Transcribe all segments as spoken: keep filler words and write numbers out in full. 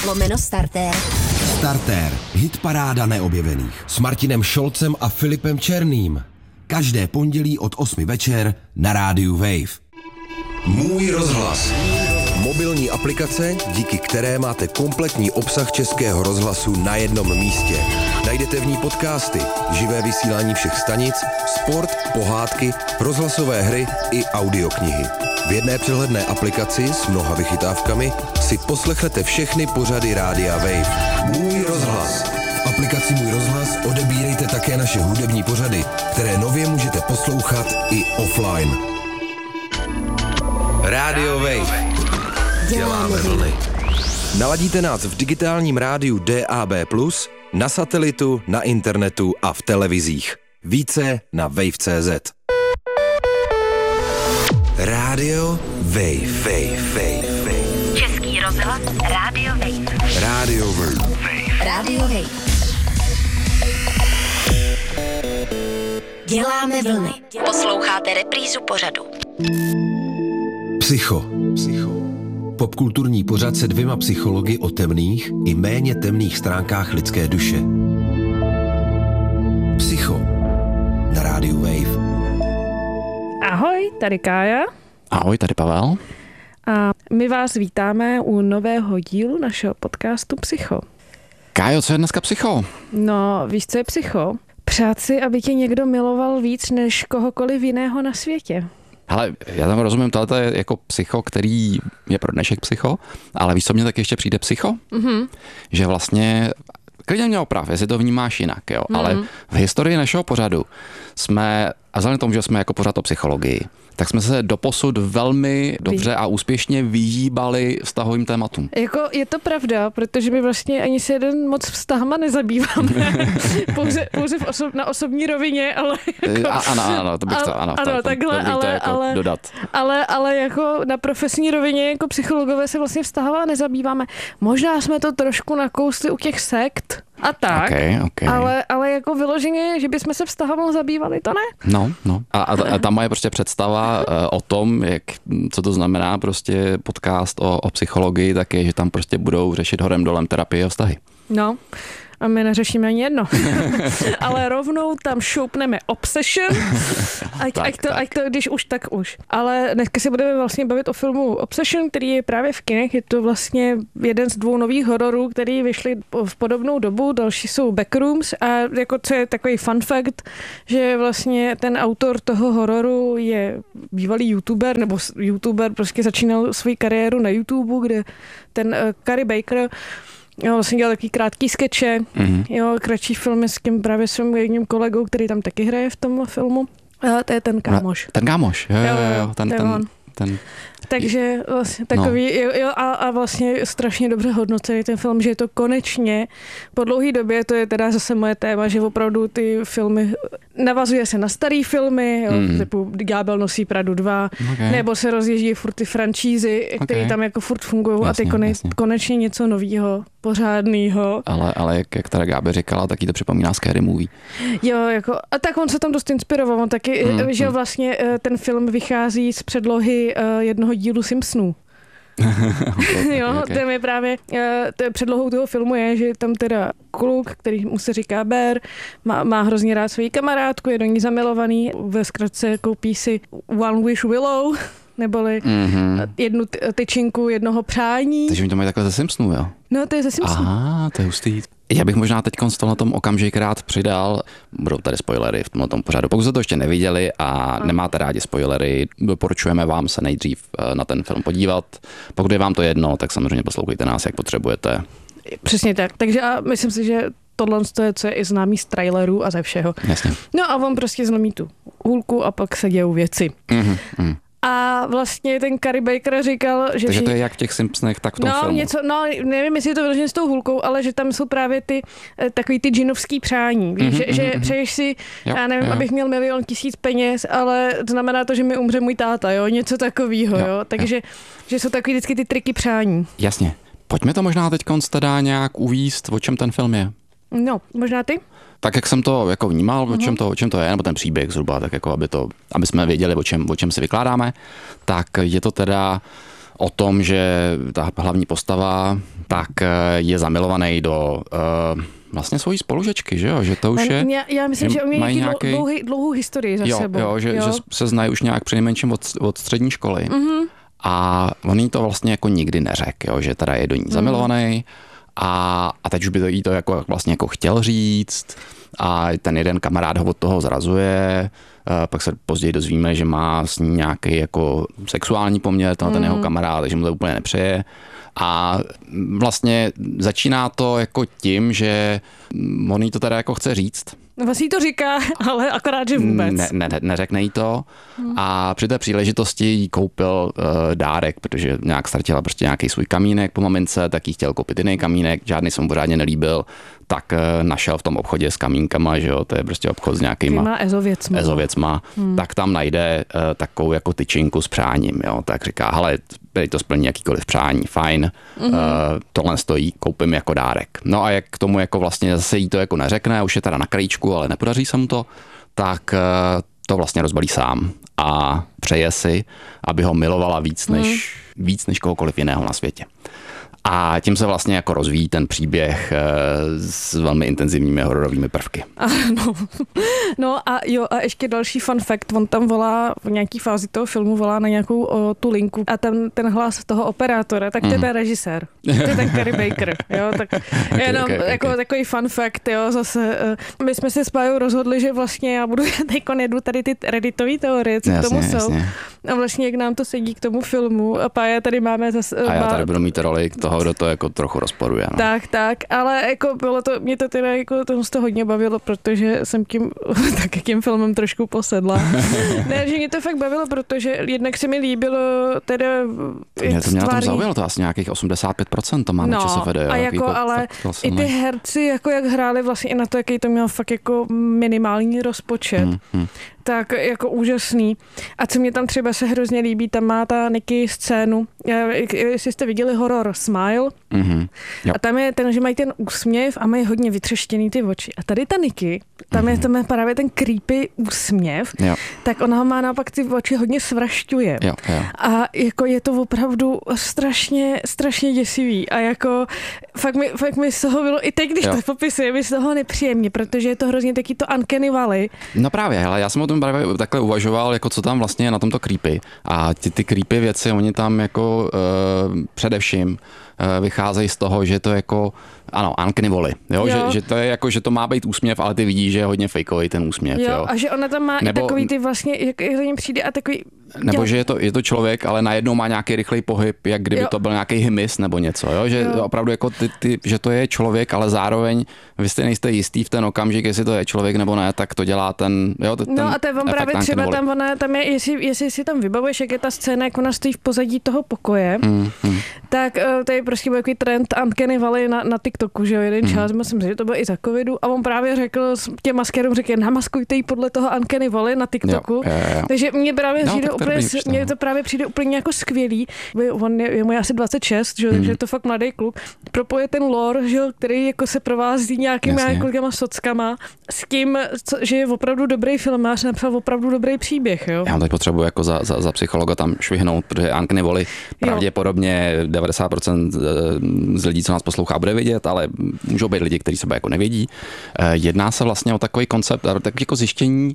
lomeno startér. Startér, hitparáda neobjevených s Martinem Šolcem a Filipem Černým. Každé pondělí od osmi večer na rádiu Wave. Můj rozhlas. Mobilní aplikace, díky které máte kompletní obsah Českého rozhlasu na jednom místě. Najdete v ní podcasty, živé vysílání všech stanic, sport, pohádky, rozhlasové hry i audioknihy. V jedné přehledné aplikaci s mnoha vychytávkami si poslechnete všechny pořady rádia Wave. Můj rozhlas. V aplikaci Můj rozhlas odebírejte také naše hudební pořady, které nově můžete poslouchat i offline. Rádio Wave. Děláme vlny. Naladíte nás v digitálním rádiu D A B plus, na satelitu, na internetu a v televizích. Více na wave tečka cé zet. Rádio Wave. Wave, Wave, Wave. Český rozhlas Rádio Wave. Rádio Wave. Rádio Wave. Děláme vlny. Posloucháte reprízu pořadu. Psycho. Psycho. Popkulturní pořad se dvěma psychologi o temných i méně temných stránkách lidské duše. Psycho. Na rádiu Wave. Ahoj, tady Kája. Ahoj, tady Pavel. A my vás vítáme u nového dílu našeho podcastu Psycho. Kájo, co je dneska psycho? No, víš, co je psycho? Přát si, aby tě někdo miloval víc než kohokoliv jiného na světě. Hele, já tam rozumím, tohle je jako psycho, který je pro dnešek psycho, ale víš, co mně tak ještě přijde psycho? Mm-hmm. Že vlastně, klidně měl prav, jestli to vnímáš jinak, jo, mm-hmm. ale v historii našeho pořadu jsme, a vzhledem tomu, že jsme jako pořad o psychologii, tak jsme se doposud velmi dobře a úspěšně vyhýbali vztahovým tématům. Jako je to pravda, protože my vlastně ani se jeden moc vztahama nezabýváme. pouze pouze v osob, na osobní rovině, ale jako, a, ano, ano, to bych to, ano, ano, to, takhle, to bych ale, to jako ale, dodat. Ale, ale jako na profesní rovině jako psychologové se vlastně vztahová nezabýváme. Možná jsme to trošku nakousli u těch sekt a tak, okay, okay. Ale, ale jako vyloženě, že bychom se vztahovou zabývali, to ne? No, no. A, a, a ta moje prostě představa o tom, jak, co to znamená prostě podcast o, o psychologii, tak je, že tam prostě budou řešit horem dolem terapie a vztahy. No. A my neřešíme ani jedno. Ale rovnou tam šoupneme Obsession, ať, tak, ať, to, tak. ať to, když už, tak už. Ale dneska se budeme vlastně bavit o filmu Obsession, který je právě v kinech. Je to vlastně jeden z dvou nových hororů, který vyšly v podobnou dobu. Další jsou Backrooms a jako co je takový fun fact, že vlastně ten autor toho hororu je bývalý youtuber, nebo youtuber prostě začínal svou kariéru na YouTube, kde ten uh, Carrie Baker jo, vlastně dělal takový krátký skeče, mm-hmm. jo, kratší filmy s tím právě svým jedním kolegou, který tam taky hraje v tom filmu. A to je ten kámoš. Ten kámoš, jo, jo, jo, ten, ten, ten. Takže vlastně takový, no. jo, jo, a, a vlastně strašně dobře hodnocený ten film, že je to konečně po dlouhé době, to je teda zase moje téma, že opravdu ty filmy, navazuje se na starý filmy, jo, mm. typu Ďábel nosí Pradu dva, okay. nebo se rozjíždí furt ty franšízy, okay. které tam jako furt fungují a ty kone, konečně něco novýho, pořádnýho. Ale, ale jak, jak teda Gábe říkala, taky to připomíná Scary Movie. Jo, jako, a tak on se tam dost inspiroval, on taky, mm, že mm. vlastně ten film vychází z předlohy jednoho dílu Simpsonů. okay, jo, okay. Tam je právě, to je předlohou toho filmu je, že tam teda kluk, který mu se říká Bear, má, má hrozně rád svoji kamarádku, je do ní zamilovaný, ve zkratce koupí si One Wish Willow, neboli mm-hmm. jednu tyčinku jednoho přání. Takže mi to mají takhle ze Simpsonů, jo? No, to je ze Simpsonů. Aha, to je hustý. Já bych možná teď z toho tom okamžik rád přidal, budou tady spoilery v tomhle pořadu. Pokud jste to ještě neviděli a, a nemáte rádi spoilery, doporučujeme vám se nejdřív na ten film podívat. Pokud je vám to jedno, tak samozřejmě poslouchejte nás, jak potřebujete. Přesně tak. Takže a myslím si, že tohle je, co je i známý z trailerů a ze všeho. Jasně. No a on prostě zlomí tu hůlku a pak se dějou věci. Mm-hmm, mm. A vlastně ten Carrie Baker říkal, že... Takže vši... to je jak v těch Simpsonech, tak v tom no, filmu. Něco, no, nevím, jestli je to vyloženě s tou hůlkou, ale že tam jsou právě ty takový ty džinovský přání. Víš, mm-hmm, že, že mm-hmm. přeješ si, jo, já nevím, jo. abych měl milion tisíc peněz, ale znamená to, že mi umře můj táta, jo, něco takového, jo. jo. Takže jo. že jsou takový vždycky ty triky přání. Jasně. Pojďme to možná teď teda nějak uvíst, o čem ten film je. No, možná ty? Tak jak jsem to jako vnímal, uh-huh. o čem to, o čem to je, nebo ten příběh zhruba, tak jako aby to, aby jsme věděli, o čem, o čem si vykládáme, tak je to teda o tom, že ta hlavní postava tak je zamilovaný do uh, vlastně svojí spolužečky, že jo? Že to už je... Já, já myslím, že, že oni mají nějaký dlouhý, dlouhou historii za jo, sebou. Jo, že, jo, že se znají už nějak přinejmenším od, od střední školy. Mm-hmm. A on jí to vlastně jako nikdy neřekl, jo? Že teda je do ní mm. zamilovaný a, a teď už by to jí to jako vlastně jako chtěl říct a ten jeden kamarád ho od toho zrazuje. Pak se později dozvíme, že má s ní nějaký jako sexuální poměr, ten, mm. ten jeho kamarád, takže mu to úplně nepřeje. A vlastně začíná to jako tím, že on jí to teda jako chce říct. Vlastně to říká, ale akorát, že vůbec. Ne, ne, neřekne jí to hmm. a při té příležitosti jí koupil uh, dárek, protože nějak ztratila prostě nějaký svůj kamínek po mamince, tak jí chtěl koupit jiný kamínek, žádný se mu pořádně nelíbil, tak uh, našel v tom obchodě s kamínkama, že jo, to je prostě obchod s nějakýma ezověcma, ezověcma hmm. tak tam najde uh, takovou jako tyčinku s přáním, jo, tak říká, hele, tady to splní jakýkoliv přání, fajn, mm-hmm. uh, tohle stojí, koupím jako dárek. No a jak k tomu jako vlastně zase jí to jako neřekne, už je teda na krajíčku, ale nepodaří se mu to, tak uh, to vlastně rozbalí sám a přeje si, aby ho milovala víc než, mm. víc než kohokoliv jiného na světě. A tím se vlastně jako rozvíjí ten příběh s velmi intenzivními hororovými prvky. Ano. No a jo, a ještě další fun fact, on tam volá v nějaký fázi toho filmu, volá na nějakou o, tu linku a ten, ten hlas toho operátora, tak to je ten režisér, to je ten Cary Baker, jo, tak okay, jenom okay, okay. jako takový fun fact, jo, zase my jsme se s Pájou rozhodli, že vlastně já budu teďko nedu tady ty redditový teorie, co jasně, k tomu jsou. Jasně. A vlastně jak nám to sedí k tomu filmu a Pája tady máme zase... A já má... tady budu mít roli toho, kdo to jako trochu rozporuje. No. Tak, tak, ale jako bylo to, mě to teda jako tomu to hodně bavilo, protože jsem tím, tak tím filmem trošku posedla. Ne, že mě to fakt bavilo, protože jednak se mi líbilo teda... Mě to mě na tom zaujalo, to asi nějakých osmdesát pět procent to má no, na ČSFD. A jako, jako ale i ty herci, jako jak hráli vlastně i na to, jaký to měl fakt jako minimální rozpočet. Hmm, hmm. Tak jako úžasný. A co mě tam třeba se hrozně líbí, tam má ta Nicky scénu, jestli jste viděli horor Smile, mm-hmm. a tam je ten, že mají ten úsměv a mají hodně vytřeštěný ty oči. A tady ta Nicky, tam, mm-hmm. je, tam je právě ten creepy úsměv, jo. tak ona ho má naopak ty oči hodně svrašťuje. Jo, jo. A jako je to opravdu strašně, strašně děsivý. A jako fakt mi, fakt mi z toho bylo, i teď, když jo. to popisuje, mi z toho nepříjemně, protože je to hrozně taky to uncanny valley. No právě, hele, já jsem o tom právě takhle uvažoval, jako co tam vlastně je na tomto creepy. A ty, ty creepy věci, oni tam jako uh, především uh, vycházejí z toho, že to jako, ano, uncanny valley, jo? Jo. Že, že to je jako, že to má být úsměv, ale ty vidíš, že je hodně fejkový ten úsměv, jo. jo? A že ona tam má nebo, i takový ty vlastně, jak, jak za ním přijde a takový... Nebo že je to, je to člověk, ale najednou má nějaký rychlej pohyb, jak kdyby jo. to byl nějaký hmyz nebo něco, jo? Že jo. opravdu jako ty, ty, že to je člověk, ale zároveň vy jste nejste jistý v ten okamžik, jestli to je člověk nebo ne, tak to dělá ten, jo, ten No a to je vám právě třeba tam, ona, tam je, jestli, jestli si tam vybavuješ, jak je ta scéna, jak ona stojí v pozadí toho pokoje, hmm, hmm. tak to je prostě takový trend uncanny valley na, na TikToku, že jo, jeden hmm. čas, myslím, že to bylo i za covidu a on právě řekl těm maskerům, řekl, namaskujte jí podle toho uncanny valley na TikToku, jo, jo, jo. takže mě právě no, přijde úplně, mě to právě přijde úplně jako skvělý, on je, je mu asi dvacet šest, že, hmm. takže je to fakt mladý kluk, propoje ten lore, že, který jako se provází nějakýma několikama sockama s tím, co, že je opravdu dobrý filmář, napsal opravdu dobrý příběh. Jo? Já teď potřebuji jako za, za, za psychologa tam švihnout, protože uncanny valley pravděpodobně devadesát procent z lidí, co nás poslouchá, bude vidět, ale můžou být lidi, kteří sebe jako nevědí. Jedná se vlastně o takový koncept, tak jako zjištění.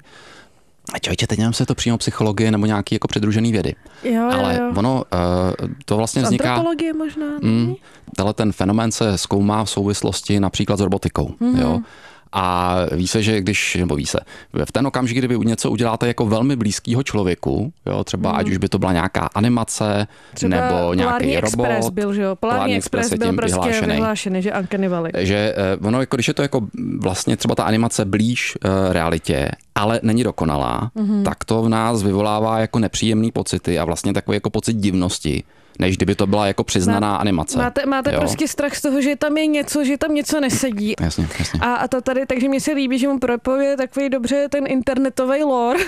A člověče, teď nevím, se to přímo psychologie nebo nějaký jako přidružený vědy. Jo, ale jo. ono uh, to vlastně vzniká... Antropologie možná? Mm, tenhle ten fenomén se zkoumá v souvislosti například s robotikou. Mm-hmm. Jo? A ví se, že když, nebo ví se, v ten okamžik, kdyby něco uděláte jako velmi blízkýho člověku, jo, třeba mm. ať už by to byla nějaká animace, třeba nebo nějaký Polární robot. Express byl, že jo? Polární Express byl prostě vyhlášený, vyhlášený že uncanny valley. Že ono, jako, když je to jako vlastně třeba ta animace blíž uh, realitě, ale není dokonalá, mm-hmm. tak to v nás vyvolává jako nepříjemný pocity a vlastně takový jako pocit divnosti, než kdyby to byla jako přiznaná Má, animace. Máte, máte prostě strach z toho, že tam je něco, že tam něco nesedí. Jasně, jasně. A, a to tady, takže mi se líbí, že mu propoje takový dobře ten internetový lore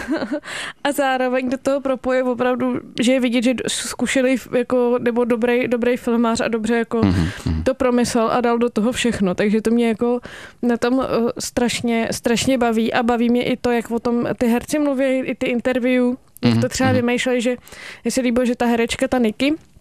a zároveň do toho propoje opravdu, že je vidět, že zkušený jako, nebo dobrý, dobrý filmář a dobře jako mm-hmm. to promyslel a dal do toho všechno. Takže to mě jako na tom uh, strašně, strašně baví a baví mě i to, jak o tom ty herci mluví, i ty interview, jak to třeba vymýšleli, že je se líbilo, že ta herečka, ta Nicky,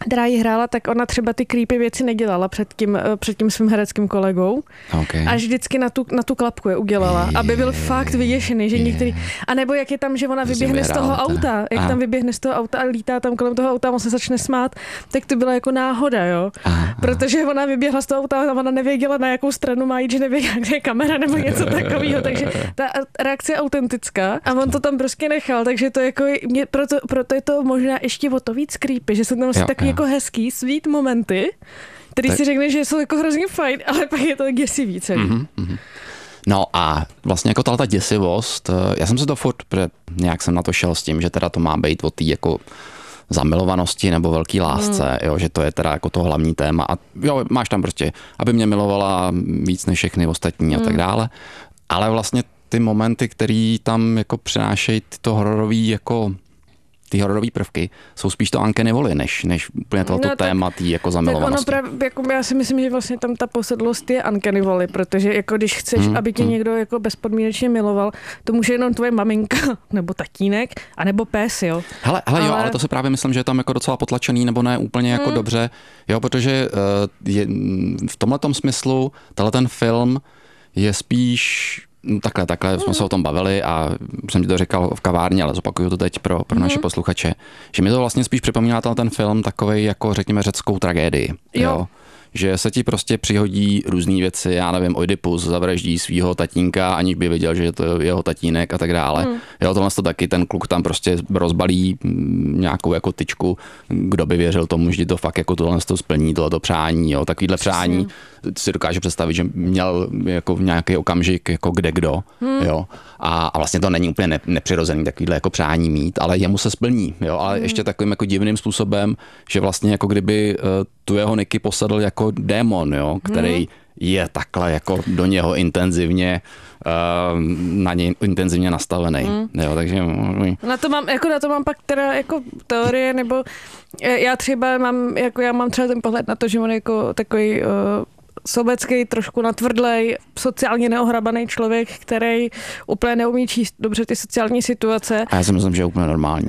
která ji hrála, tak ona třeba ty creepy věci nedělala před tím, před tím svým hereckým kolegou. Okay. Až vždycky na tu, na tu klapku je udělala, je, aby byl fakt vyděšený, že je. některý... A nebo jak je tam, že ona vyběhne z toho auta, jak Aha. tam vyběhne z toho auta a lítá tam kolem toho auta a on se začne smát, tak to byla jako náhoda, jo. Aha. Protože ona vyběhla z toho auta a ona nevěděla, na jakou stranu má jít, že nevěděla, kde je kamera nebo něco takového, takže ta reakce je autentická a on to tam prostě nechal, takže to jako, mě, proto, proto je to možná ještě o to víc creepy, že jsou tam asi takový jako hezký, sweet momenty, který tak... si řekne, že jsou jako hrozně fajn, ale pak je to děsivý celý. Mm-hmm, mm-hmm. No a vlastně jako ta děsivost, já jsem se to furt, nějak jsem na to šel s tím, že teda to má být o té jako zamilovanosti nebo velký lásce, mm. jo, že to je teda jako to hlavní téma a jo, máš tam prostě, aby mě milovala víc než všechny ostatní mm. a tak dále, ale vlastně ty momenty, který tam jako přinášejí to hororový jako ty hororové prvky jsou spíš to uncanny valley, než, než úplně tohoto no, téma tý jako zamilovanosti. Tak ono právě, jako já si myslím, že vlastně tam ta posedlost je uncanny valley, protože jako když chceš, hmm, aby tě hmm. někdo jako bezpodmínečně miloval, to může jenom tvoje maminka, nebo tatínek, anebo pes, jo. Hele, hele ale... jo, ale to se právě myslím, že je tam jako docela potlačený, nebo ne úplně jako hmm. dobře, jo, protože uh, je, v tomhletom smyslu tenhle ten film je spíš Takhle, takhle jsme se o tom bavili a jsem ti to říkal v kavárně, ale zopakuju to teď pro, pro naše posluchače, že mi to vlastně spíš připomíná ten film takovej jako řekněme řeckou tragédii. Jo. jo. Že se ti prostě přihodí různý věci, já nevím, Oidipus zavraždí svého tatínka, aniž by věděl, že je to jeho tatínek a tak dále. Hmm. Jo, tohle to taky, ten kluk tam prostě rozbalí nějakou jako tyčku, kdo by věřil tomu, že to fakt jako tohle to splní, tohle to přání, jo, takovýhle přání si dokáže představit, že měl jako v nějaký okamžik jako kde kdo, hmm. jo. A, a vlastně to není úplně ne, nepřirozený takovýhle jako přání mít, ale jemu se splní, jo, ale hmm. ještě takovým jako divným způsobem, že vlastně jako kdyby uh, tu jeho Niky posadl jako démon, jo, který hmm. je takhle jako do něho intenzivně uh, na něj intenzivně nastavený. Hmm. Jo, takže na to mám jako na to mám pak teda jako teorie, nebo já třeba mám jako já mám třeba ten pohled na to, že on jako takový uh, sobecký, trošku natvrdlej, sociálně neohrabaný člověk, který úplně neumí číst dobře ty sociální situace. A já si myslím, že je úplně normální.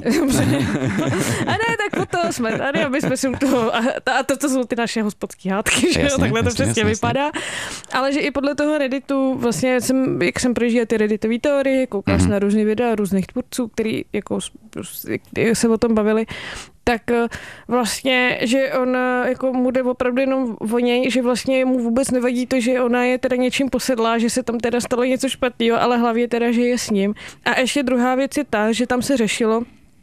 A ne, tak po toho jsme tady, aby jsme si toho, a, a to, to jsou ty naše hospodské hádky, že jasně, jo, takhle to jasně, přesně jasně, vypadá. Ale že i podle toho Redditu, vlastně jsem, jak jsem prožívala ty Redditové teorie, koukala jsem mm-hmm. na různý videa různých tvůrců, který jako se o tom bavili, tak vlastně, že on jako mu jde opravdu jenom o něj, že vlastně mu vůbec nevadí to, že ona je teda něčím posedlá, že se tam teda stalo něco špatného, ale hlavně teda, že je s ním. A ještě druhá věc je ta, že tam se řešilo,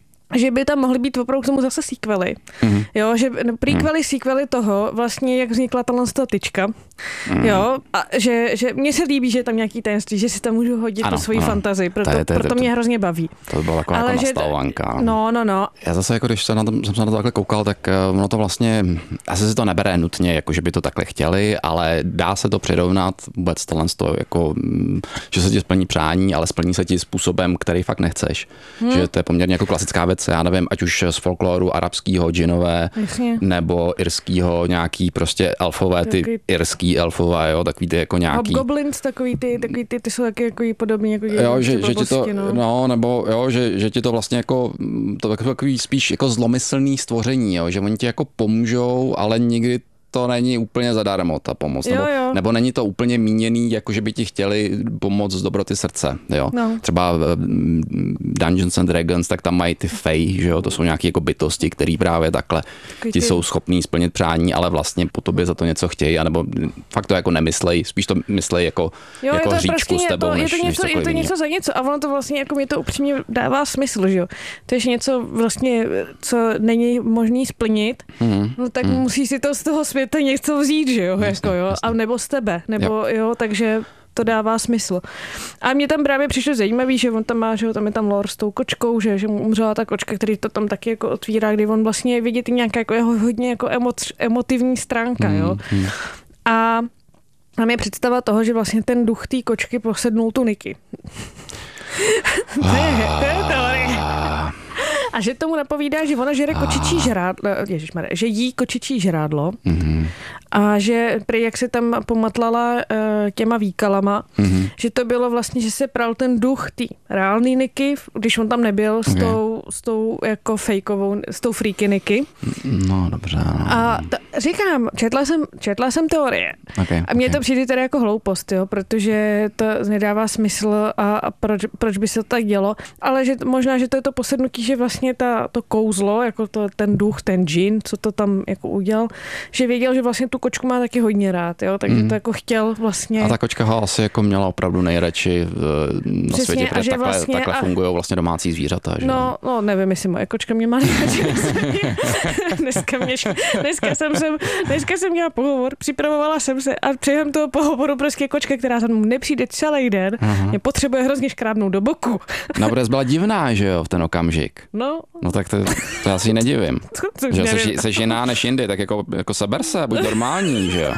že by tam mohly být opravdu k tomu zase sequely. Mm-hmm. Jo, že prequely, mm. sequely toho, vlastně jak vznikla tato tyčka. Mm. Jo, a že, že mně se líbí, že je tam nějaký tajemství, že si tam můžu hodit ano, tu svoji ano. fantazii, proto, to, to, proto mě hrozně baví. To by byla taková jako nastavovanka. No, no, no. Já zase, jako když se na to, jsem se na to takhle koukal, tak ono to vlastně, asi si to nebere nutně, jako že by to takhle chtěli, ale dá se to přirovnat vůbec tohle z toho, jako, že se ti splní přání, ale splní se ti způsobem, který fakt nechceš. Hmm. Že to je poměrně jako klasická věc, já nevím, ať už z folkloru arabského, džinové, Jasně. nebo irského, nějaký prostě elfové, ty takový... irský elfové, jo, takový ty jako nějaký... Hobgoblins, takový ty, takový ty, ty jsou taky jako podobný, jako jo, že, že ti to, no. no, nebo jo, že, že ti to vlastně jako, to takový spíš jako zlomyslný stvoření, jo, že oni ti jako pomůžou, ale nikdy to není úplně zadarmo, ta pomoc. Jo, nebo, jo. nebo není to úplně míněný, jako že by ti chtěli pomoct z dobroty srdce. Jo. No. Třeba Dungeons and Dragons, tak tam mají ty fey, že jo? To jsou nějaké jako bytosti, které právě takhle ti ty... jsou schopní splnit přání, ale vlastně po tobě za to něco chtějí, anebo fakt to jako nemyslej, spíš to myslej jako, jo, jako hříčku prostě s tebou, to, než, je to něco, než je to něco za něco a ono to vlastně jako mi to upřímně dává smysl, že jo. To je něco vlastně, co není možný splnit, mm, no tak mm. musí si to z toho světa něco vzít, že jo, jasně, jako jo, jasně. A nebo z tebe, nebo jo. jo, takže to dává smysl. A mě tam právě přišlo zajímavý, že on tam má, že jo, tam je tam lore s tou kočkou, že, že mu umřela ta kočka, který to tam taky jako otvírá, kdy on vlastně vidět i nějaká jako jeho hodně jako emoc, emotivní stránka, mm, jo. Mm. A tam je představa toho, že vlastně ten duch té kočky posednul tu Niky. to, je, to je teorie. A že tomu napovídá, že ona žere kočičí žrádlo, ježišmarja, že jí kočičí žrádlo mm-hmm. a že prý jak se tam pomatlala uh, těma výkalama, mm-hmm. že to bylo vlastně, že se pral ten duch té reálný Niky, když on tam nebyl okay. s, tou, s tou jako fejkovou, s tou freaky Niky. No, dobře. No. A t- říkám, četla jsem, četla jsem teorie. Okay, a mně okay. to přijde teda jako hloupost, jo, protože to nedává smysl a, a proč, proč by se to tak dělo. Ale že možná, že to je to posednutí, že vlastně ta, to kouzlo, jako to, ten duch, ten džin, co to tam jako udělal, že věděl, že vlastně tu kočku má taky hodně rád, jo, takže mm. to jako chtěl vlastně. A ta kočka ho asi jako měla opravdu nejradši na přesně, světě, protože takhle, vlastně, takhle fungují vlastně domácí zvířata. Že? No, no, nevím, jestli moje kočka mě má nejradši. dneska, mě, dneska, jsem, jsem, dneska jsem měla pohovor, připravovala jsem se a během toho pohovoru prostě kočka, která za mnou nepřijde celý den, uh-huh. mě potřebuje hrozně škrábnout do boku. No, protože byla divná, že jo, v ten okamžik. No. No tak to, to já si nedivím. To, že jsi, jsi jiná než jindy, tak jako, jako seber se, buď normální, že jo.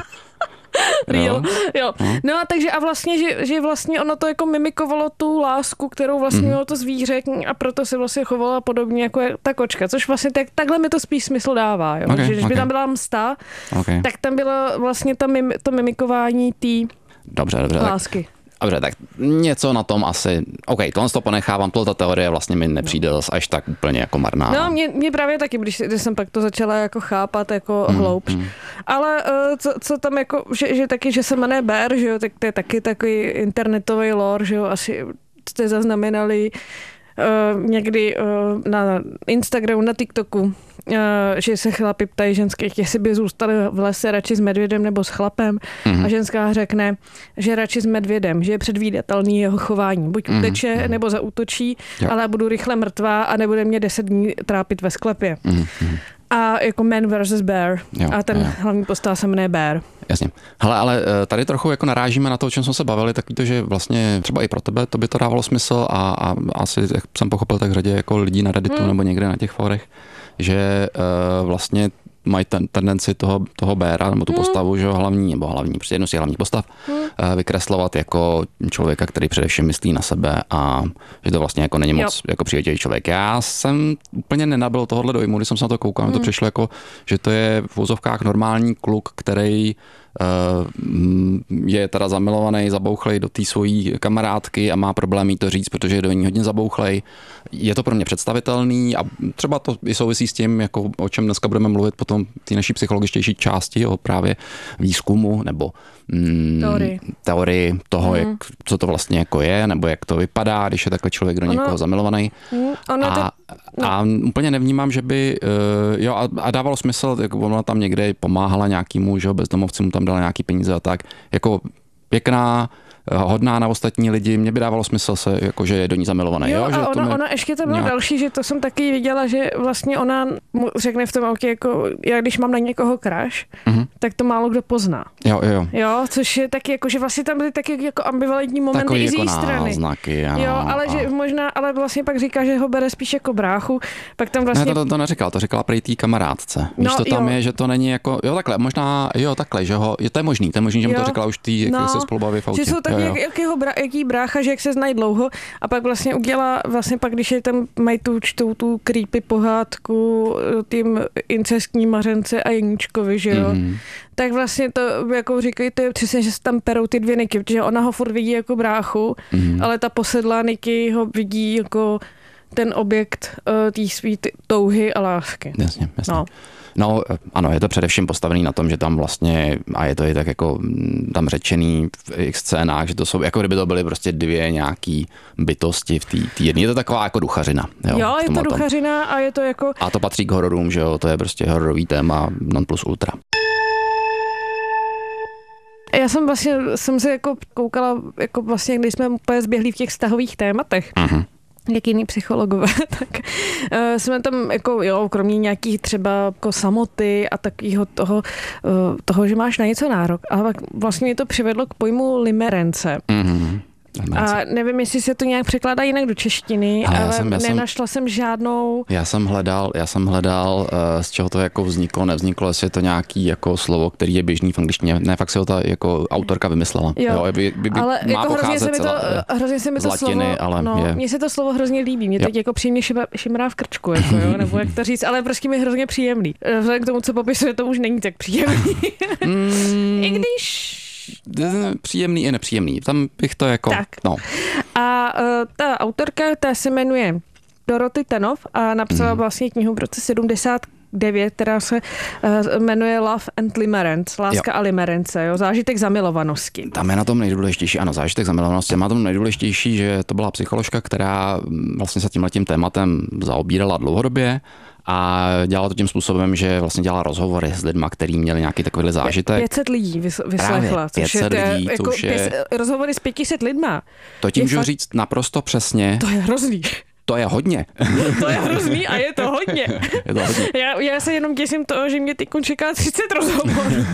Jo, jo. No a takže a vlastně, že, že vlastně ono to jako mimikovalo tu lásku, kterou vlastně mm. mělo to zvíře a proto se vlastně chovala podobně jako je ta kočka, což vlastně tak, takhle mi to spíš smysl dává, jo. Okay, že když okay. by tam byla msta, okay. tak tam bylo vlastně to, mim, to mimikování té dobře, dobře, lásky. Tak. Dobře, tak něco na tom asi, OK, tohle to ponechávám, tohle teorie vlastně mi nepřijde no. až tak úplně jako marná. No, mě, mě právě taky, když, když jsem pak to začala jako chápat jako mm, hloubš. Mm. Ale uh, co, co tam jako, že, že taky, že se jmenuje Bear, že jo, tak to je taky takový internetový lore, že jo, asi jste zaznamenali uh, někdy uh, na Instagramu, na TikToku, uh, že se chlapi ptají ženských, jestli by zůstali v lese radši s medvědem nebo s chlapem mm-hmm. a ženská řekne, že radši s medvědem, že je předvídatelný jeho chování. Buď mm-hmm. uteče nebo zaútočí, jo. ale budu rychle mrtvá a nebude mě deset dní trápit ve sklepě. Mm-hmm. A jako Man versus Bear. Jo, a ten jo. hlavní postava se jmenuje Bear. Jasně. Hele, ale tady trochu jako narážíme na to, o čem jsme se bavili, tak to, že vlastně třeba i pro tebe to by to dávalo smysl a, a asi, jak jsem pochopil, tak řadě jako lidí na Redditu hmm. nebo někde na těch forech, že uh, vlastně mají ten, tendenci toho, toho Béra, nebo tu postavu, že hlavní, nebo hlavní, prostě jednu z těch hlavních postav, hmm. vykreslovat jako člověka, který především myslí na sebe a že to vlastně jako není moc jo. jako přívětivý člověk. Já jsem úplně nenabil tohohle dojmu, když jsem se na to koukal, hmm. to přišlo jako, že to je v vozovkách normální kluk, který je teda zamilovaný, zabouchlej do té svojí kamarádky a má problém jí to říct, protože je do ní hodně zabouchlej. Je to pro mě představitelný a třeba to i souvisí s tím, jako o čem dneska budeme mluvit potom té naší psychologičtější části, o právě výzkumu nebo mm, teorii. teorii toho, mm. jak, co to vlastně jako je, nebo jak to vypadá, když je takhle člověk do někoho ono, zamilovaný. Mm, ono a, to, no. a úplně nevnímám, že by, uh, jo a, a dávalo smysl, jako ona tam někde pomáhala nějakýmu, že bezdomovcům tam dala nějaký peníze a tak, jako pěkná, hodná na ostatní lidi, mě by dávalo smysl se, jako, že je do ní zamilovaný. Jo, jo? A že ona, mi... ona ještě to bylo nějak... další, že to jsem taky viděla, že vlastně ona mu řekne v tom autě, jako já když mám na někoho crush, uh-huh. tak to málo kdo pozná. Jo, jo. Jo, což je taky jako, že vlastně tam byly taky jako ambivalentní momenty takový i z její jako strany. Náznaky, ano, jo, ale a... že možná, ale vlastně pak říká, že ho bere spíš jako bráchu, pak tam vlastně... Ne, to, to, to neříkal, to říkala prej tý kamarádce. Víš, no, to tam jo. je, že to není jako, jo takhle, možná, jo takhle, že ho, je to je možný, to je možný, že mu to říkala už tý, no, jak se spolu baví v autě. Že jsou taky, jak, jak jeho bra, jaký brácha, že jak se znají dlouho a pak vlastně udělá, vlastně pak, když je tam mají tu čtou tu creepy pohádku tím incestní Mařence a Jeníčkovi, že jo, mm. tak vlastně to, jako říkají, to je přesně, že se tam perou ty dvě Niky, protože ona ho furt vidí jako bráchu, mm. ale ta posedlá Niky ho vidí jako ten objekt uh, té svý touhy a lásky. Jasně, jasně. No. No ano, je to především postavený na tom, že tam vlastně, a je to i tak jako tam řečený v jejich scénách, že to jsou, jako kdyby to byly prostě dvě nějaký bytosti v té jedné. Je to taková jako duchařina. Jo, jo je to duchařina a je to jako... A to patří k hororům, že jo, to je prostě hororový téma non plus ultra. Já jsem vlastně, jsem se jako koukala, jako vlastně, když jsme úplně zběhli v těch vztahových tématech, uh-huh. jak jiný psychologové, tak uh, jsme tam jako, jo, kromě nějakých třeba jako samoty a takového toho, uh, toho, že máš na něco nárok, ale vlastně mě to přivedlo k pojmu limerence. Mm-hmm. A nevím, jestli se to nějak překládá jinak do češtiny, ale, ale já jsem, já nenašla jsem, jsem žádnou... Já jsem hledal, já jsem hledal, z čeho to jako vzniklo, nevzniklo, jestli je to nějaký jako slovo, který je běžný v angličtině. Ne, fakt si ho ta jako autorka vymyslela. Jo, jo by, by, by, ale má jako hrozně se mi to, celá, hrozně se mi to latiny, slovo, ale no, je... mně se to slovo hrozně líbí, mě teď jako příjemně šimrá v krčku, jako, jo, nebo jak to říct, ale prostě mi hrozně příjemný. Vzhledem k tomu, co popisuje, to už není tak příjemný. mm, I když... Příjemný i nepříjemný, tam bych to jako... Tak. No. A uh, ta autorka, ta se jmenuje Dorothy Tennov a napsala mm. vlastně knihu v roce sedmdesát devět, která se uh, jmenuje Love and Limerence, Láska jo. a limerence, jo, zážitek zamilovanosti. Tam je na tom nejdůležitější, ano, zážitek zamilovanosti. Má tom nejdůležitější, že to byla psycholožka, která vlastně se tímhletím tématem zaobírala dlouhodobě a dělala to tím způsobem, že vlastně dělala rozhovory s lidma, kteří měli nějaký takovýhle zážitek. pět set lidí vyslechla. pět set lidí, jako to už je... Rozhovory s pět set lidma. To tím můžu fakt... říct naprosto přesně. To je hrozný. To je hodně. To je hrozný a je to hodně. Je to hodně. Já, já se jenom těším toho, že mě teď čeká třicet rozhovorů.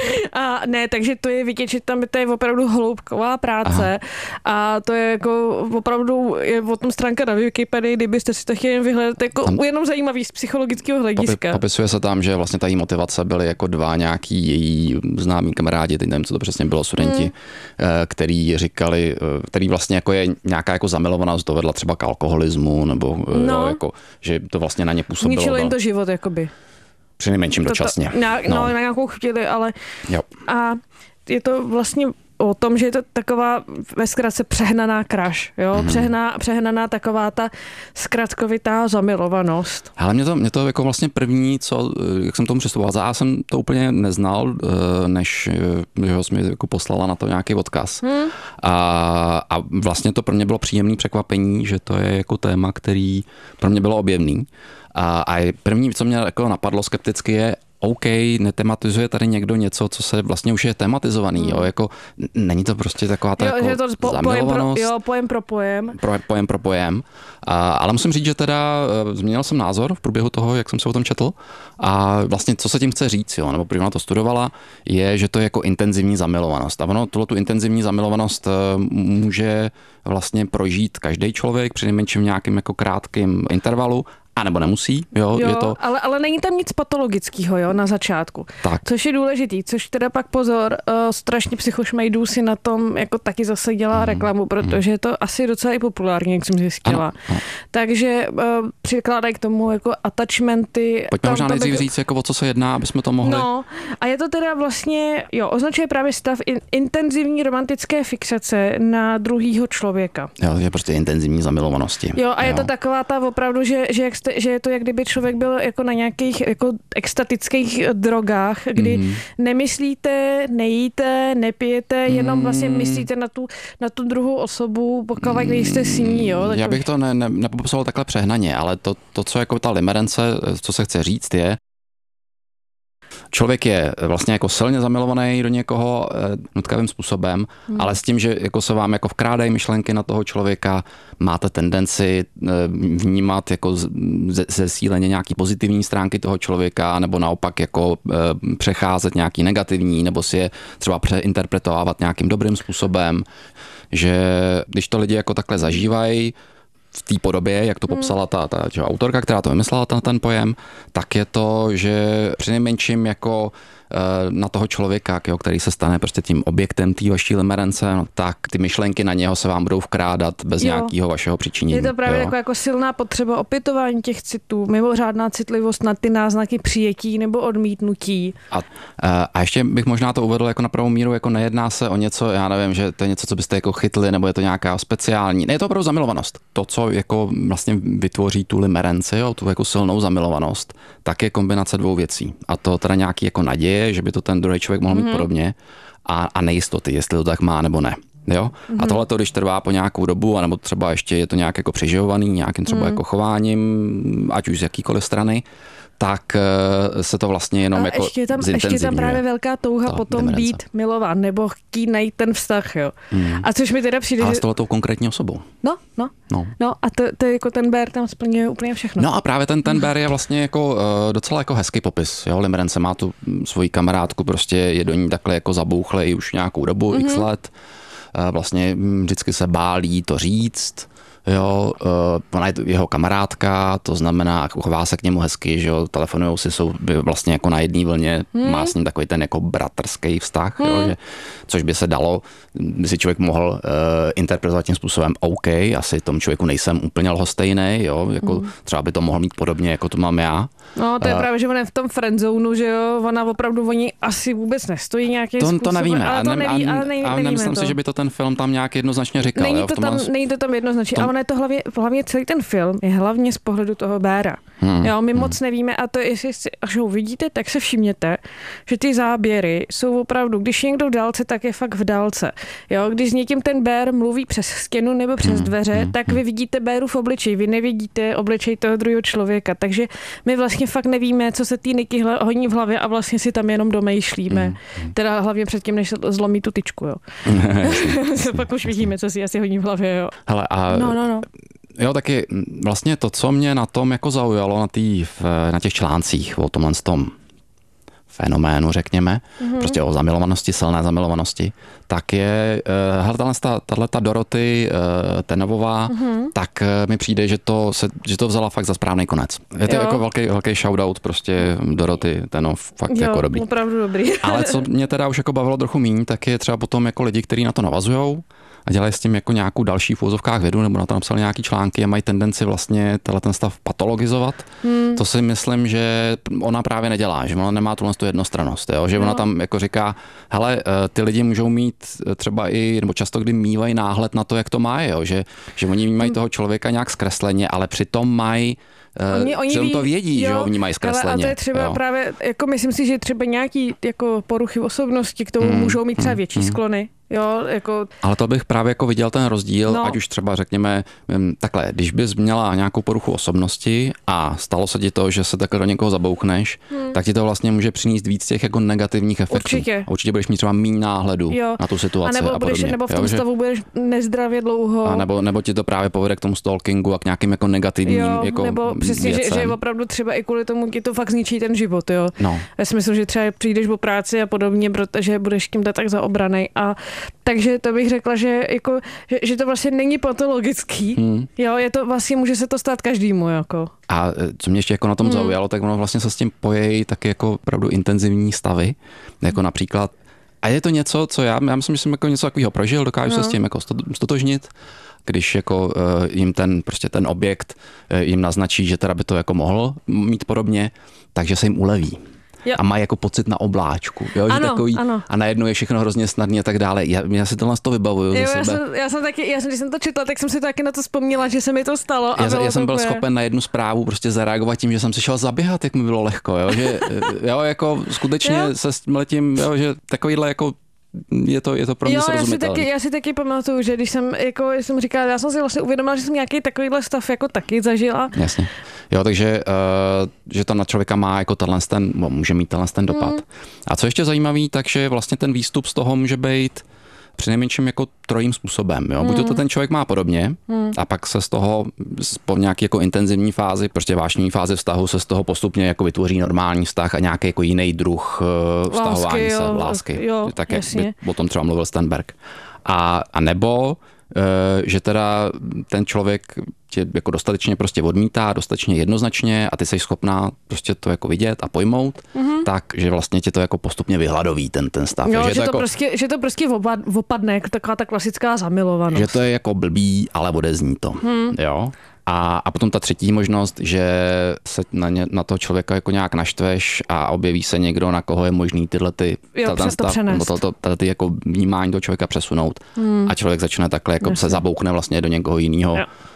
A ne, takže to je vidět, že tam to je opravdu hloubková práce. Aha. A to je jako opravdu, je o tom stránka na Wikipedii, kdybyste si to chtěli vyhledat, jako tam jenom zajímavý z psychologického hlediska. Popisuje se tam, že vlastně ta její motivace byly jako dva nějaký její známí kamarádi, teď nevím, co to přesně bylo, studenti, hmm. který říkali, který vlastně jako je nějaká jako zamilovanost dovedla třeba k alkoholismu, nebo no. jo, jako, že to vlastně na ně působilo. Zničilo jim to život, jakoby. Přinejmenším dočasně. Na, no. no, na nějakou chvíli, ale... Jo. A je to vlastně o tom, že je to taková ve zkratce přehnaná crush, jo? Mm-hmm. Přehná, přehnaná taková ta zkratkovitá zamilovanost. Ale mě to, mě to jako vlastně první, co, jak jsem tomu přistupoval, já jsem to úplně neznal, než že ho jsi mi jako poslala na to nějaký odkaz. Hmm. A, a vlastně to pro mě bylo příjemné překvapení, že to je jako téma, který pro mě bylo objevný. A, a první, co mě jako napadlo skepticky, je OK, netematizuje tady někdo něco, co se vlastně už je tematizovaný, hmm. jo, jako není to prostě taková ta jo, jako že to po, zamilovanost. Pojem pro, jo, pojem pro pojem. Pro, pojem pro pojem. A, ale musím říct, že teda změnil jsem názor v průběhu toho, jak jsem se o tom četl a vlastně co se tím chce říct, jo, nebo první to studovala, je, že to je jako intenzivní zamilovanost. A ono, tuhle tu intenzivní zamilovanost může vlastně prožít každý člověk při nejmenším nějakým jako krátkým intervalu, a nebo nemusí, jo, jo je to... ale, ale není tam nic patologického, jo, na začátku. Tak. Což je důležitý, což teda pak pozor, uh, strašně psychošmejdů si na tom jako taky zase dělá mm. reklamu, protože je to asi docela i populární, jak jsem zjistila. Ano, ano. Takže uh, přikládají k tomu jako attachmenty. Pojďme možná nejdřív bych... říct, jako o co se jedná, aby jsme to mohli... No, a je to teda vlastně, jo, označuje právě stav in, intenzivní romantické fixace na druhýho člověka. Jo, je prostě intenzivní zamilovanosti. Jo, a jo. Je to taková ta opravdu, že, že jak že je to, jak kdyby člověk byl jako na nějakých jako extatických drogách, kdy mm. nemyslíte, nejíte, nepijete, jenom vlastně myslíte na tu, na tu druhou osobu, pokud mm. jste s ní. Jo, já bych to ne, ne, nepopsal takhle přehnaně, ale to, to, co jako ta limerence, co se chce říct, je, člověk je vlastně jako silně zamilovaný do někoho nutkavým způsobem, hmm. ale s tím, že jako se vám jako vkrádají myšlenky na toho člověka, máte tendenci vnímat jako zesíleně nějaký pozitivní stránky toho člověka, nebo naopak jako přecházet nějaký negativní, nebo si je třeba přeinterpretovávat nějakým dobrým způsobem, že když to lidi jako takhle zažívají, v té podobě, jak to popsala ta, ta že, autorka, která to vymyslela, ten, ten pojem, tak je to, že přinejmenším jako na toho člověka, který se stane prostě tím objektem té vaší limerence, no, tak ty myšlenky na něho se vám budou vkrádat bez jo. nějakého vašeho přičinění. Je to právě jako, jako silná potřeba opětování těch citů, mimořádná citlivost na ty náznaky přijetí nebo odmítnutí. A, a ještě bych možná to uvedl jako na pravou míru, jako nejedná se o něco, já nevím, že to je něco, co byste jako chytli, nebo je to nějaká speciální. Ne, je to opravdu zamilovanost. To, co jako vlastně vytvoří tu limerenci, jo, tu jako silnou zamilovanost, tak je kombinace dvou věcí. A to teda nějaký jako naděje, že by to ten druhý člověk mohl mít mm-hmm. podobně a, a nejistoty, jestli to tak má nebo ne. Jo? Mm-hmm. A tohle to, když trvá po nějakou dobu, anebo třeba ještě je to nějak jako přeživovaný, nějakým třeba mm. jako chováním, ať už z jakýkoliv strany, tak se to vlastně jenom a jako ještě tam, ještě tam právě velká touha potom limerence. Být milován nebo chtít najít ten vztah, jo. Hmm. A což mi teda přijde, ale že... s tohletou konkrétní osobou. No, no, no. No a to, to jako ten Bear tam splňuje úplně všechno. No a právě ten, ten Bear je vlastně jako uh, docela jako hezký popis, jo. Limerence má tu svoji kamarádku, prostě je do ní takhle jako zabouchlej už nějakou dobu, mm-hmm. x let. vlastně vždycky se bálí to říct. Jo, ona je jeho kamarádka, to znamená, chová se k němu hezky, že jo, telefonujou si, jsou vlastně jako na jedné vlně, hmm. má s ním takový ten jako bratrský vztah, hmm. jo, že, což by se dalo, by si člověk mohl uh, interpretovat tím způsobem, OK, asi tomu člověku nejsem úplně lhostejný, jo, jako hmm. třeba by to mohl mít podobně, jako to mám já. No, to je uh, právě, že on je v tom friendzonu, že jo, ona opravdu o ní asi vůbec nestojí nějakým to, způsobem. To nevíme, ale to ne, neví, a, ale nej, a nevíme nemyslím to. si, že by to ten film tam nějak jednoznačně říkal. Není jo, to, v tom tam, nás... není to tam jednoznačně, tom... ale ono je to hlavně, hlavně celý ten film je hlavně z pohledu toho Béra. Hmm. Jo, my hmm. moc nevíme a to, jestli až ho uvidíte, tak se všimněte, že ty záběry jsou opravdu, když je někdo v dálce, tak je fakt v dálce. Jo, když s někým ten Bér mluví přes stěnu nebo přes hmm. dveře, hmm. tak vy vidíte Béru v obličeji, vy nevidíte obličej toho druhého člověka, takže my vlastně fakt nevíme, co se tý Niky honí v hlavě a vlastně si tam jenom domýšlíme. Hmm. Teda hlavně předtím, než zlomí tu tyčku, jo. Pak už vidíme, co si asi honí v hlavě, jo. Hele, a... No, no, no. Jo, taky vlastně to, co mě na tom jako zaujalo na, tý, na těch článcích o tomhle tom fenoménu, řekněme, mm-hmm. prostě o zamilovanosti, silné zamilovanosti, tak je, hele, tato Doroty Tenovová, mm-hmm. tak mi přijde, že to, se, že to vzala fakt za správný konec. Je to jo. jako velký, velký shoutout prostě Doroty Tenov, fakt jo, jako dobrý. Opravdu dobrý. Ale co mě teda už jako bavilo trochu míň, tak je třeba potom jako lidi, kteří na to navazujou a dělají s tím jako nějakou další v úvozovkách vědu, nebo na to napsali nějaký články a mají tendenci vlastně tenhle ten stav patologizovat. Hmm. To si myslím, že ona právě nedělá, že ona nemá tuhle tu jednostrannost, jo? Že no. ona tam jako říká, hele, ty lidi můžou mít třeba i, nebo často kdy mývají náhled na to, jak to má, jo? Že, že oni mají toho člověka nějak zkresleně, ale přitom mají Oni, oni ví, to vědí, jo, že ho vnímají zkresleně. Ale a to je třeba jo. právě, jako myslím si, že třeba nějaký jako poruchy osobnosti k tomu mm, můžou mít třeba větší mm, sklony. Jo, jako... Ale to bych právě jako viděl ten rozdíl, no. ať už třeba řekněme takhle, když bys měla nějakou poruchu osobnosti a stalo se ti to, že se takhle do někoho zabouchneš, hmm. tak ti to vlastně může přinést víc těch jako negativních efektů. Určitě. A určitě budeš mít třeba míň náhledu jo. na tu situaci a, nebo a budeš, podobně. Nebo v tom jo, stavu že... budeš nezdravě dlouho. A nebo, nebo ti to právě povede k tomu stalkingu a k nějakým jako negativním jo, jako nebo přesně, že, že opravdu třeba i kvůli tomu ti to fakt zničí ten život, jo. No. Já si myslím, že třeba přijdeš o práci a podobně, protože budeš tím tak zaobranej a takže to bych řekla, že, jako, že, že to vlastně není patologický. Hmm. Jo, je to vlastně, může se to stát každému. Jako. A co mě ještě jako na tom hmm. zaujalo, tak ono vlastně se s tím pojejí taky jako opravdu intenzivní stavy. Jako například, a je to něco, co já, já myslím, že jsem jako něco takového prožil, dokážu no. se s tím jako stotožnit, když jako uh, jim ten, prostě ten objekt uh, jim naznačí, že teda by to jako mohl mít podobně, takže se jim uleví. Jo. A má jako pocit na obláčku, jo, ano, že takový, ano. a najednou je všechno hrozně snadný a tak dále. Já, já si tohle z toho vybavuju jo, za já sebe. Jsem, já jsem taky, já jsem, když jsem to četla, tak jsem si taky na to vzpomněla, že se mi to stalo. A já já jsem byl takové... schopen na jednu zprávu prostě zareagovat tím, že jsem si šel zaběhat, jak mi bylo lehko, jo, že jo, jako skutečně jo. se s tím, jo, že takovýhle jako je to, je to pro mě srozumitelné. Já si taky pamatuju, že když jsem, jako jsem říkala, já jsem si vlastně uvědomila, že jsem nějaký takovýhle stav jako taky zažila. Jasně. Jo, takže uh, že to na člověka má jako tenhle ten, může mít tenhle ten dopad. Mm. A co ještě zajímavý, takže vlastně ten výstup z toho může být přinejmenším jako trojím způsobem. Jo? Buď to ten člověk má podobně hmm. a pak se z toho po nějaké jako intenzivní fázi, prostě vášnivý fázi vztahu se z toho postupně jako vytvoří normální vztah a nějaký jako jiný druh uh, vztahování lásky, se, jo, lásky. Jo, tak jak by o tom třeba mluvil Stenberg. A, a nebo že teda ten člověk tě jako dostatečně prostě odmítá, dostatečně jednoznačně a ty jsi schopná prostě to jako vidět a pojmout, mm-hmm. tak, že vlastně tě to jako postupně vyhladoví ten, ten stav. Jo, že, že, to jako, prostě, že to prostě opadne, jako taková ta klasická zamilovanost. Že to je jako blbý, ale odezní to. Hmm. Jo. A, a potom ta třetí možnost, že se na, ně, na toho člověka jako nějak naštveš a objeví se někdo, na koho je možný tyhle ty, jo, ten stav, nebo to, to, to, ty jako vnímání toho člověka přesunout hmm. a člověk začne takhle jako se zaboukne vlastně do někoho jiného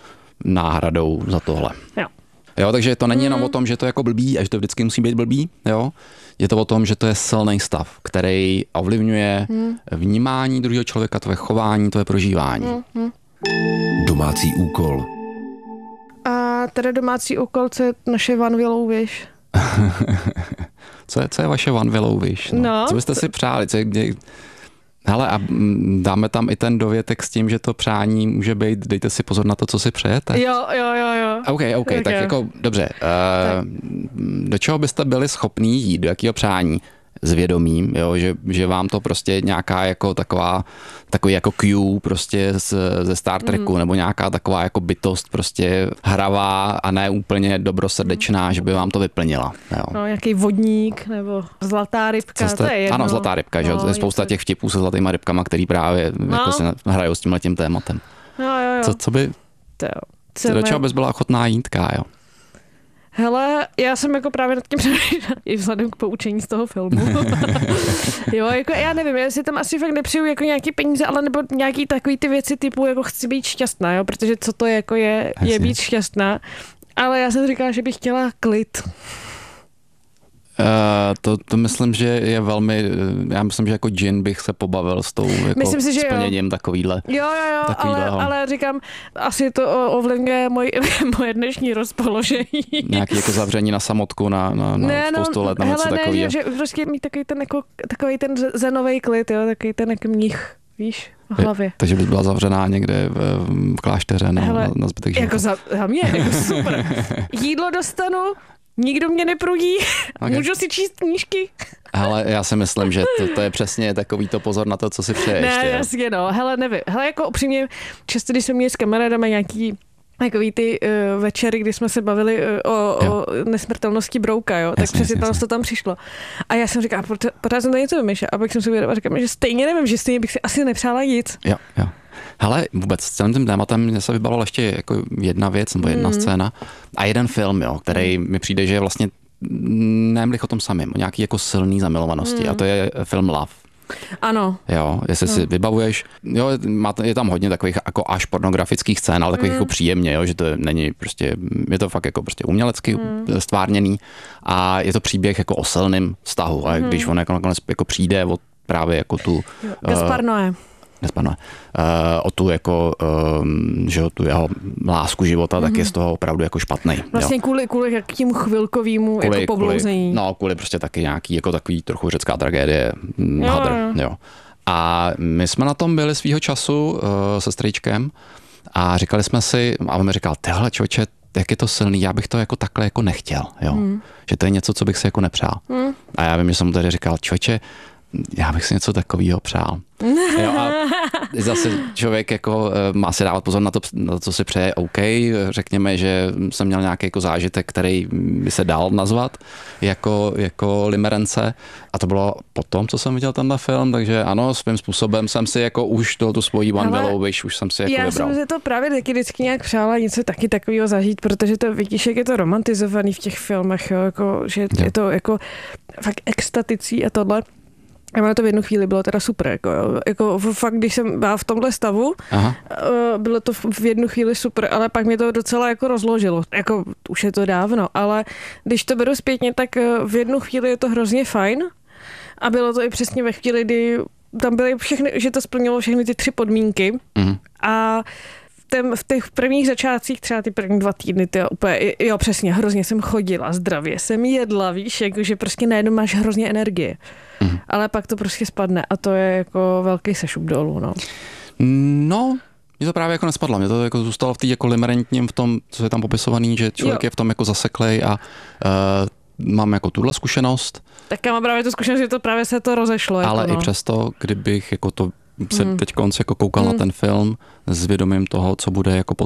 náhradou za tohle. Jo. Jo, takže to není hmm. jenom o tom, že to je jako blbý a že to vždycky musí být blbý, jo. Je to o tom, že to je silný stav, který ovlivňuje hmm. vnímání druhého člověka, tvoje chování, tvoje prožívání. Hmm. Domácí úkol. A teda domácí úkol, co je naše One Willow Wish? co, je, co je vaše One Willow Wish? No? No, co byste si přáli? Co je, kde... Hele, a dáme tam i ten dovětek s tím, že to přání může být, dejte si pozor na to, co si přejete. Jo, jo, jo, jo. OK, OK, tak, tak jako, dobře. Uh, do čeho byste byli schopní jít, do jakého přání? s vědomím, jo, že, že vám to prostě nějaká jako taková, takový jako Q prostě z, ze Star Treku, mm. nebo nějaká taková jako bytost prostě hravá a ne úplně dobrosrdečná, mm. že by vám to vyplnila. Jo. No, nějaký vodník nebo zlatá rybka, jste, to je jedno. Ano, zlatá rybka, no, že je spousta je to... těch vtipů se zlatýma rybkama, který právě no. jako se hrajou s tímhletím tématem. Jo, jo, jo. Co, co by, to co do čeho bys byla ochotná jít, Kájo? Hele, já jsem jako právě nad tím přemýšlela, i vzhledem k poučení z toho filmu. Jo, jako já nevím, já si tam asi fakt nepřiju jako nějaký peníze, ale nebo nějaký takový ty věci typu jako chci být šťastná, jo, protože co to jako je, Jasně. je být šťastná. Ale já jsem říkala, že bych chtěla klid. Uh, to, to myslím, že je velmi, já myslím, že jako džin bych se pobavil s tou jako myslím si, že splněním jo. takovýhle. Jo, jo, jo, ale, ale říkám, asi to ovlivňuje moj, moje dnešní rozpoložení. Nějaký jako zavření na samotku na, na, na ne, spoustu let nebo něco takový. Ne, že, že prostě mít takový ten, jako, takový ten zenový klid, jo, takový ten jako mních, víš, v hlavě. Je, takže bys byla zavřená někde v, v klášteře na, Hele, na, na zbytek života. Jako za, za mě, jako super. Jídlo dostanu, nikdo mě neprudí, okay. Můžu si číst knížky. Hele, já si myslím, že to, to je přesně takový to pozor na to, co si přeješ. Ne, jasně, no. Hele, nevím. Hele, jako upřímně, často, když jsme měli s kamarádama nějaký takový ty uh, večery, kdy jsme se bavili uh, o, o nesmrtelnosti Brouka, jo, tak jasně, přesně tam to tam přišlo. A já jsem říkala, pořád jsem to něco vymýšlela, a pak jsem si uvědomila, říkám, že stejně nevím, že stejně bych si asi nepřála nic. Jo, jo. Hele, vůbec s celým tím tématem mě se vybavila ještě jako jedna věc, nebo jedna mm. scéna a jeden film, jo, který mi přijde, že je vlastně nemlich o tom samém, o nějaký jako silný zamilovanosti mm. a to je film Love. Ano. Jo, jestli no. si vybavuješ, jo, je tam hodně takových jako až pornografických scén, ale takových mm. jako příjemně, jo, že to není prostě, je to fakt jako prostě umělecky mm. stvárněný a je to příběh jako o silným vztahu a mm. když on jako nakonec jako přijde od právě jako tu... Gaspar Noé. Gaspar Noé. Uh, o tu jako, um, že tu jeho lásku života, mm-hmm. tak je z toho opravdu jako špatný. Vlastně jo. kvůli, kvůli tím chvilkovýmu kvůli, jako poblouzení. Kvůli, no, kvůli prostě taky nějaký jako takový trochu řecká tragédie. Jo, hadr, jo. jo. A my jsme na tom byli svýho času uh, se strýčkem a říkali jsme si, a on mi říkal, tyhle člověče, jak je to silný, já bych to jako takhle jako nechtěl, jo. Mm. Že to je něco, co bych si jako nepřál. Mm. A já vím, že jsem mu tady říkal, člověče, já bych si něco takového přál. Jo, a zase člověk jako má si dávat pozor na to, na to, co si přeje, OK, řekněme, že jsem měl nějaký jako zážitek, který by se dal nazvat jako, jako limerence a to bylo potom, co jsem viděl tenhle film, takže ano, svým způsobem jsem si jako už tu svoji One Willow Wish, už jsem si jako já vybral. Já jsem si to právě taky vždycky nějak přála něco taky takového zažít, protože to vidíš, jak je to romantizovaný v těch filmech, jo, jako, že jo. Je to jako fakt extaticí a tohle. A mě to v jednu chvíli bylo teda super, jako, jako fakt, když jsem byla v tomhle stavu, Aha. bylo to v jednu chvíli super, ale pak mě to docela jako rozložilo, jako už je to dávno, ale když to beru zpětně, tak v jednu chvíli je to hrozně fajn a bylo to i přesně ve chvíli, kdy tam byly všechny, že to splnilo všechny ty tři podmínky mm. a v těch prvních začátcích, třeba ty první dva týdny, ty úplně, jo, přesně, hrozně jsem chodila, zdravě jsem jedla, víš, jako, že prostě najednou máš hrozně energie. Mm. Ale pak to prostě spadne a to je jako velký sešup dolů, no. No, mě to právě jako nespadlo, mě to jako zůstalo v té jako limerentním v tom, co je tam popisovaný, že člověk jo. je v tom jako zaseklej a uh, mám jako tuhle zkušenost. Tak já mám právě tu zkušenost, že to právě se to rozešlo. Ale jako, no. i přesto, kdybych jako to se mm. teď konc jako koukal mm. na ten film s vědomím toho, co bude jako